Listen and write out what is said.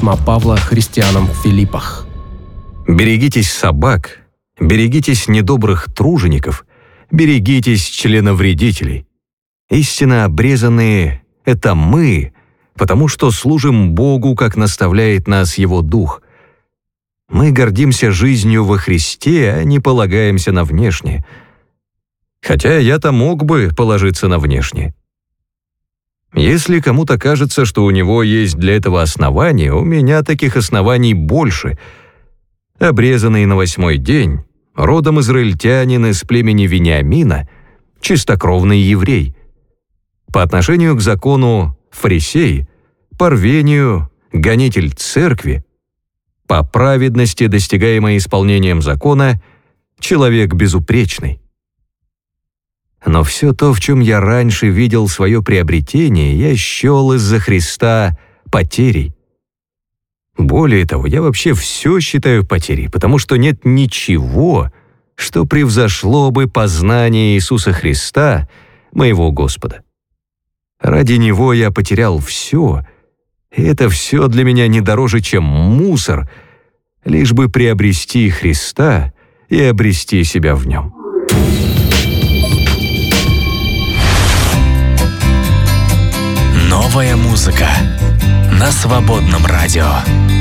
письма Павла христианам в Филиппах. «Берегитесь собак, берегитесь недобрых тружеников, берегитесь членовредителей. Истинно обрезанные — это мы, потому что служим Богу, как наставляет нас Его Дух. Мы гордимся жизнью во Христе, а не полагаемся на внешнее. Хотя я-то мог бы положиться на внешнее. Если кому-то кажется, что у него есть для этого основания, у меня таких оснований больше. Обрезанный на 8-й день, родом израильтянин из племени Вениамина, чистокровный еврей. По отношению к закону фарисей, по рвению гонитель церкви, по праведности, достигаемой исполнением закона, человек безупречный. Но все то, в чем я раньше видел свое приобретение, я счел из-за Христа потерей. Более того, я вообще все считаю потерей, потому что нет ничего, что превзошло бы познание Иисуса Христа, моего Господа. Ради Него я потерял все, и это все для меня не дороже, чем мусор, лишь бы приобрести Христа и обрести себя в Нем». Новая музыка на Свободном радио.